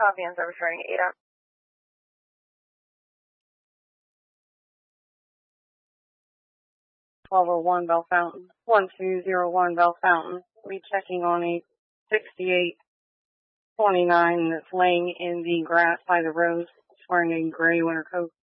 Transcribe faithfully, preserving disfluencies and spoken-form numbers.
Copy and service running eight up. twelve oh one Bell Fountain. one two zero one Bell Fountain. Rechecking on a sixty-eight twenty-nine that's laying in the grass by the road. It's wearing a gray winter coat.